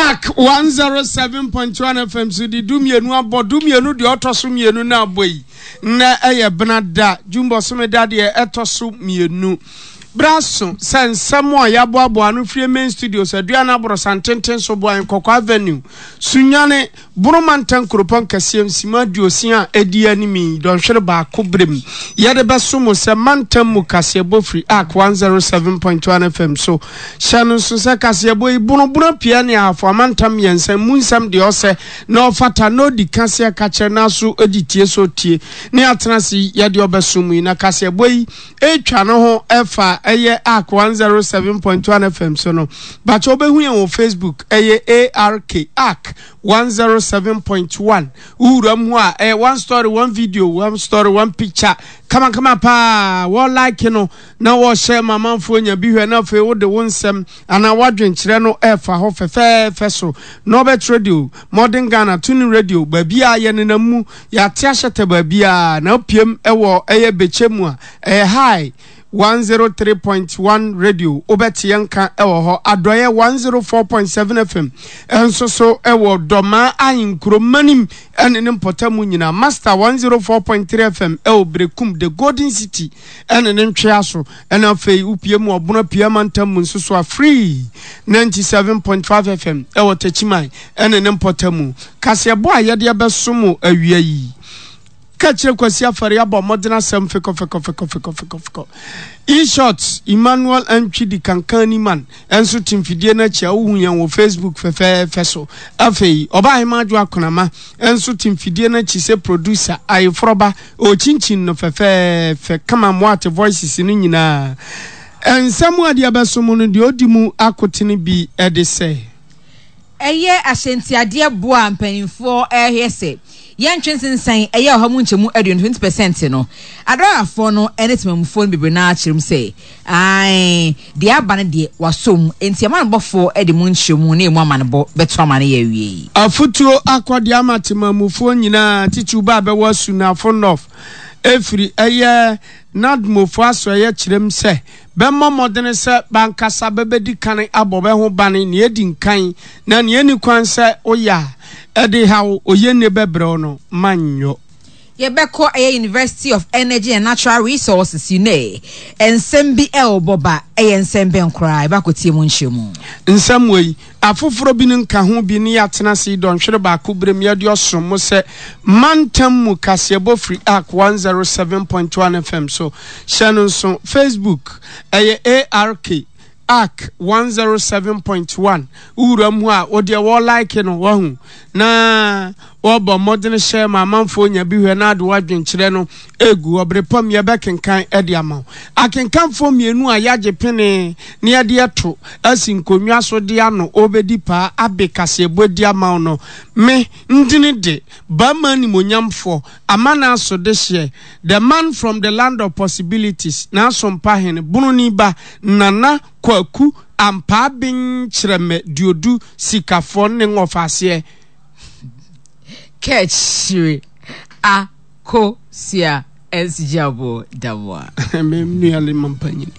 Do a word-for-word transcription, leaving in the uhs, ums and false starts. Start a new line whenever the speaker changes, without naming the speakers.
Arc one oh seven point one F M so di dumienu abo dumienu de otoso mienu na aboyi na eye benada jumbo so me dade e etoso mienu braso sensamo a yabo abo anu free main studios aduana bro santenten so boan kokko avenue sunyane bromantan kropon kasiem sima duosia edi animi don hwere ba kobrem yede beso mo se mantam mu kasebo free Arc one oh seven point one F M so shanu so se kasebo ibuno buno pia ne afo mantam yensan munsam de ose no fata no di kase ka che na so editie so tie ne atenasi yede obeso mu na kasebo yi etwa no ho efa eye Arc one oh seven point one F M so no ba cho behu yen wo Facebook eye A R K Arc one oh seven point one uram ho a eh one story one video one story one picture kama kama pa wo like no na wo share mamanfo nya bi hwe na fe wo de wonsem ana wadwen kire no efa ho fefe feso no bet radio modern Ghana tuning radio ba bia ye nenamu ya tia hyete ba bia na opiem ewo eye bechemu a eh high one oh three point one radio obeti yanka ewo ho adoye one oh four point seven F M enso so ewo doma ayinkro manim enene potamu nyina master one oh four point three F M ewo brekum the golden city enene ntweaso ena fei upiemu obono piamantam nsuso a free ninety-seven point five F M ewo techimai enene potamu kasebo ayede besomo awia yi Kachire kwasi afari abo modena sem feko feko feko feko feko feko. In short, Emmanuel Nchidi kankani man enso timfidie na chia uhuyan wo Facebook fefe feso. Afei oba imaju akonama enso timfidie na chi se producer ayfroba o chinchin no fefe fe kama mwate voices ni nyina. Ensamu ade abesomo no de odimu akotene bi edese.
Eye ahyentiade boa mpanimfo ehese yan twensensan eye ohamu nchemu aduonu twenty percent no adrafo no enetimamfo no bibre na achirim say ai de abane de wasom entiama bofo ede mu nchemu na emu amane bo beto amane ya wie
afutuo akwade amatimamfo nyina titu ba be wasu na fonof efri eye nadmofo aso eye chirem say bemma modene se bankasa bebedi kan abobe ho bane ne edi nkan na ne ani kwan se oya edi hawo oyene bebre no manyo
Yebeko a University of Energy and Natural Resources you know ensembi elboba a ensembe nkra bakotie mu nhyemu
nsem wei afoforo bi nka ho bi ne yatena se don hwere ba ko brem ya de osom se mantam mu kasebo free Arc one oh seven point one F M so channel so Facebook eye A R K Arc one oh seven point one uram ho a ode wo like no wo hu na obo modern share mamanfo nya bi hwe na ade wadwen kire no egu obrepom ye bekenkan ede amaw akenkan fo mienu a yaje pene ne ade eto asinkonwa so de ano obedi pa abekase ebodi amaw no me ndini de bamani monyamfo amana so de share the man from the land of possibilities na so mpa hen bununi ba nana kwaku ampa bin kireme diodu sikafo ne ngofase Ketchiri a ko sia esjabo dawa
memni ale mampanyi